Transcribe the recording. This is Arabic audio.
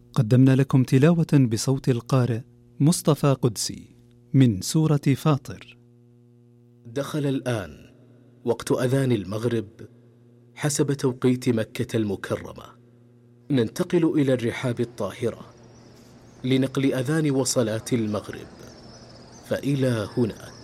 قدمنا لكم تلاوة بصوت القارئ مصطفى قدسي من سورة فاطر. دخل الآن وقت أذان المغرب حسب توقيت مكة المكرمة. ننتقل إلى الرحاب الطاهرة لنقل أذان وصلاة المغرب، فإلى هناك.